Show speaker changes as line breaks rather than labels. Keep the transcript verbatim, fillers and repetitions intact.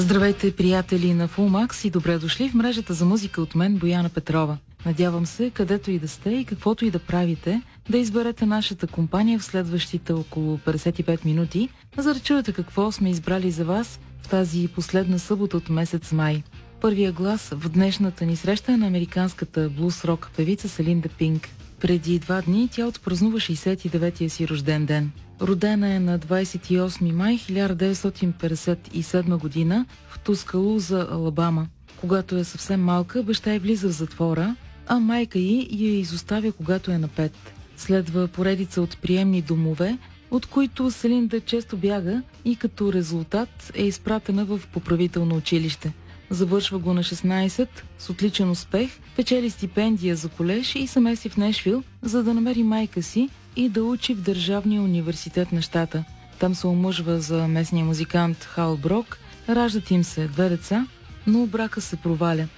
Здравейте, приятели на Fullmax и добре дошли в мрежата за музика от мен, Бояна Петрова. Надявам се, където и да сте и каквото и да правите, да изберете нашата компания в следващите около петдесет и пет минути, за да чуете какво сме избрали за вас в тази последна събота от месец май. Първия глас в днешната ни среща е на американската блуз-рок певица Селин Пинк. Преди два дни тя отпразнува шейсет и деветия си рожден ден. Родена е на двадесет и осми май хиляда деветстотин петдесет и седма година в Тускалуза, Алабама. Когато е съвсем малка, баща й влиза в затвора, а майка й я изоставя, когато е на пет. Следва поредица от приемни домове, от които Селинда често бяга и като резултат е изпратена в поправително училище. Завършва го на шестнадесет с отличен успех, печели стипендия за колеж и се меси в Нешвил, за да намери майка си и да учи в Държавния университет на щата. Там се омъжва за местния музикант Хал Брок, раждат им се две деца, но брака се проваля.